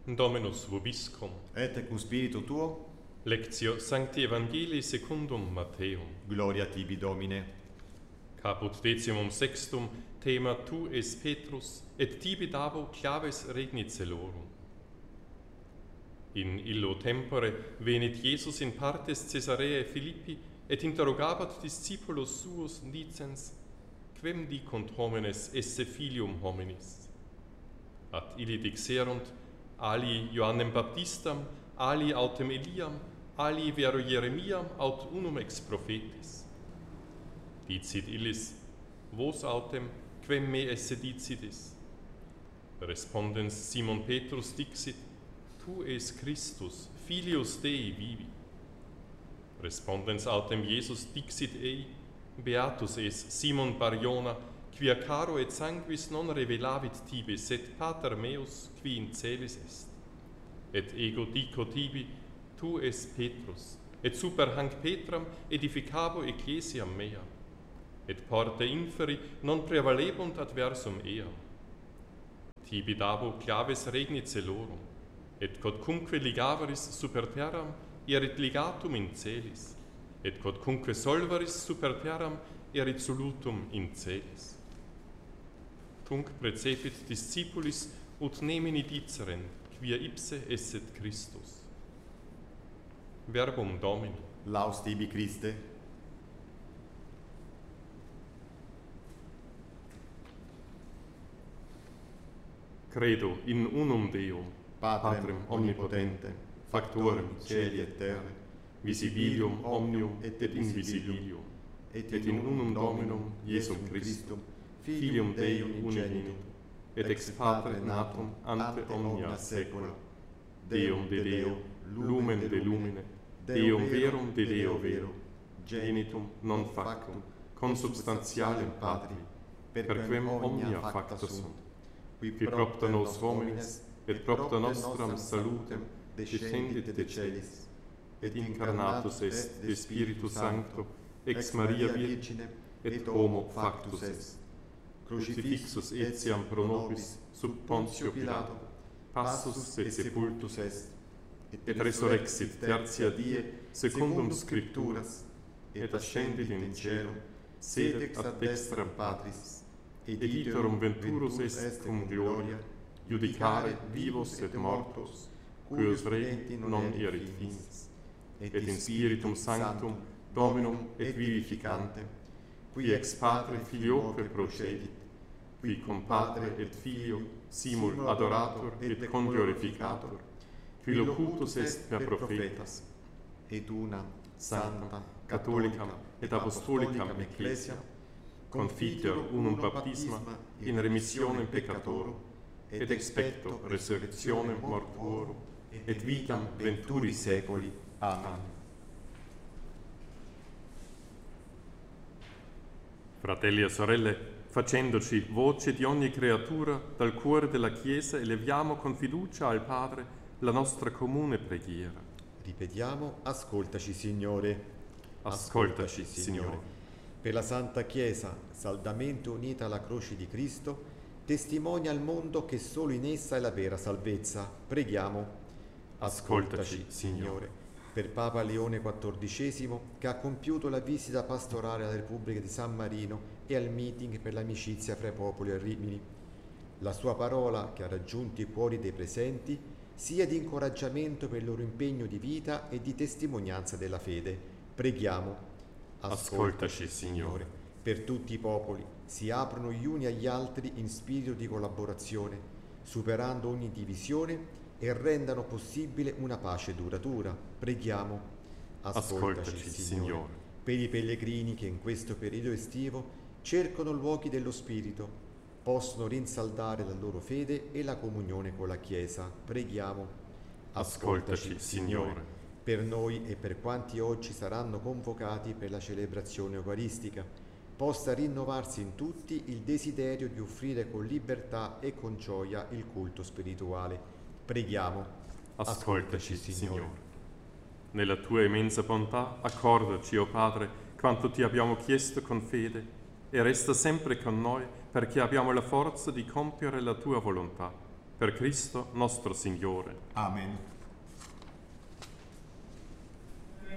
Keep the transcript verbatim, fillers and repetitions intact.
Dominus vobiscum. Et cum spiritu tuo. Lectio Sancti Evangelii secundum Matteum. Gloria tibi, Domine. Caput decimum sextum, thema tu es Petrus, et tibi dabo claves regnit celorum. In illo tempore venit Jesus in partes Caesareae Philippi, et interrogabat discipulos suos dicens, quem dicunt homines esse filium hominis? At illi dixerunt, ali Ioannem Baptistam, ali autem Eliam, ali vero Jeremiam, aut unum ex prophetis. Dicit illis, vos autem, quem me esse dicidis? Respondens Simon Petrus dixit, tu es Christus, filius Dei vivi. Respondens autem Iesus dixit ei, beatus es Simon Bar-Jona, quia caro et sanguis non revelavit tibi, sed pater meus, qui in celis est. Et ego dico tibi, tu es Petrus, et super hanc Petram edificabo ecclesiam mea, et porte inferi non prevalebunt adversum eam. Tibi dabo claves regnit celorum, et quodcunque ligaveris super terram, erit ligatum in celis, et quodcunque solveris super terram, erit solutum in celis. Tunc precepit discipulis ut nemini diceren, quia ipse esset Christus. Verbum Domini. Laus tibi, Christe. Credo in unum Deum, Patrem, Patrem omnipotente, factorem celi et terre, visibilium omnium et invisibilium, et in unum Dominum Iesum Christum, Filium Dei unigenitum, et ex Patre natum ante omnia saecula, Deum de Deo, lumen de lumine, Deum verum de Deo vero, genitum non factum, consubstantialem Patri, per quem omnia facta sunt, qui propter nos homines, et propter nostram salutem descendit de celis, et incarnatus est de Spiritu Sancto, ex Maria Virgine, et homo factus est. Crucifixus etiam pro nobis sub Pontio Pilato, passus et sepultus est, et resurrexit tertia die secundum Scripturas, et ascendit in caelum, sedet ad dextram Patris, et iterum venturus est cum gloria, judicare vivos et mortos, cuius regni non erit finis, et in Spiritum Sanctum Dominum et vivificantem, qui ex Patre Filioque procedit, qui cum Patre et Filio simul adorator et conglorificator, qui locutus est per prophetas, et una sanctam, catholicam et apostolicam ecclesiam, confiteor unum baptisma in remissionem peccatorum, et expecto resurrectionem mortuorum, et vitam venturi saeculi. Amen. Fratelli e sorelle, facendoci voce di ogni creatura, dal cuore della Chiesa eleviamo con fiducia al Padre la nostra comune preghiera. Ripetiamo, ascoltaci, Signore. Ascoltaci, Signore. Per la Santa Chiesa, saldamente unita alla croce di Cristo, testimonia al mondo che solo in essa è la vera salvezza. Preghiamo. Ascoltaci, Signore. Per Papa Leone quattordicesimo, che ha compiuto la visita pastorale alla Repubblica di San Marino e al meeting per l'amicizia fra i popoli a Rimini. La sua parola, che ha raggiunto i cuori dei presenti, sia di incoraggiamento per il loro impegno di vita e di testimonianza della fede. Preghiamo. Ascoltaci, Signore. Per tutti i popoli si aprono gli uni agli altri in spirito di collaborazione, superando ogni divisione e rendano possibile una pace duratura. Preghiamo. Ascoltaci, Ascoltaci Signore. Signore. Per i pellegrini che in questo periodo estivo cercano luoghi dello Spirito, possono rinsaldare la loro fede e la comunione con la Chiesa. Preghiamo. Ascoltaci, Signore. Per noi e per quanti oggi saranno convocati per la celebrazione eucaristica, possa rinnovarsi in tutti il desiderio di offrire con libertà e con gioia il culto spirituale. Preghiamo. Ascoltaci, Signore. Nella tua immensa bontà, accordaci, o Padre, quanto ti abbiamo chiesto con fede, e resta sempre con noi perché abbiamo la forza di compiere la tua volontà. Per Cristo nostro Signore. Amen.